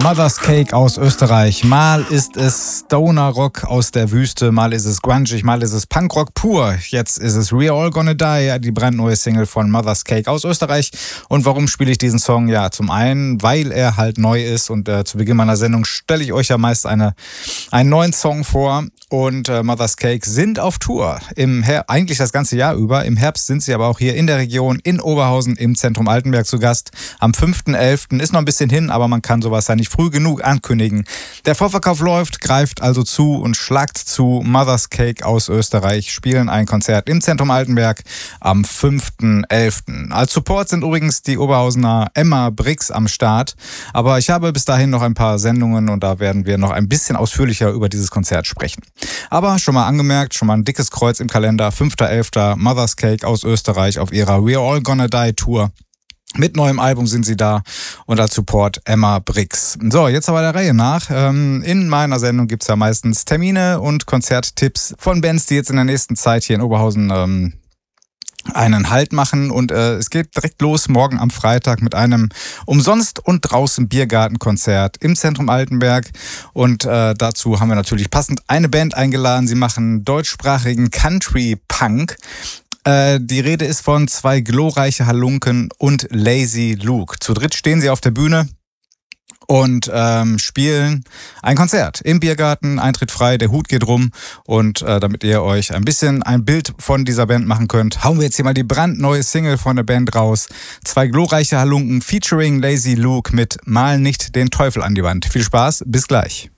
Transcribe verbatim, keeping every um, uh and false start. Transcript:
Mother's Cake aus Österreich. Mal ist es Stoner Rock aus der Wüste, mal ist es grungig, mal ist es Punkrock pur. Jetzt ist es We All Gonna Die, die brandneue Single von Mother's Cake aus Österreich. Und warum spiele ich diesen Song? Ja, zum einen, weil er halt neu ist und äh, zu Beginn meiner Sendung stelle ich euch ja meist eine, einen neuen Song vor. Und äh, Mother's Cake sind auf Tour, im Her- eigentlich das ganze Jahr über. Im Herbst sind sie aber auch hier in der Region, in Oberhausen, im Zentrum Altenberg zu Gast. Am fünften elften ist noch ein bisschen hin, aber man kann sowas ja nicht früh genug ankündigen. Der Vorverkauf läuft, greift also zu und schlagt zu. Mother's Cake aus Österreich spielen ein Konzert im Zentrum Altenberg am fünften elften Als Support sind übrigens die Oberhausener Emma Brix am Start. Aber ich habe bis dahin noch ein paar Sendungen und da werden wir noch ein bisschen ausführlicher über dieses Konzert sprechen. Aber schon mal angemerkt, schon mal ein dickes Kreuz im Kalender, fünfter elfter Mother's Cake aus Österreich auf ihrer We All Gonna Die Tour. Mit neuem Album sind sie da und als Support Emma Brix. So, jetzt aber der Reihe nach. In meiner Sendung gibt's ja meistens Termine und Konzerttipps von Bands, die jetzt in der nächsten Zeit hier in Oberhausen ähm, einen Halt machen und äh, es geht direkt los morgen am Freitag mit einem Umsonst- und draußen Biergartenkonzert im Zentrum Altenberg und äh, dazu haben wir natürlich passend eine Band eingeladen. Sie machen deutschsprachigen Country-Punk. Äh, die Rede ist von zwei glorreiche Halunken und Lazy Luke. Zu dritt stehen sie auf der Bühne und ähm, spielen ein Konzert im Biergarten, Eintritt frei, der Hut geht rum und äh, damit ihr euch ein bisschen ein Bild von dieser Band machen könnt, hauen wir jetzt hier mal die brandneue Single von der Band raus. Zwei glorreiche Halunken featuring Lazy Luke mit Mal nicht den Teufel an die Wand. Viel Spaß, bis gleich.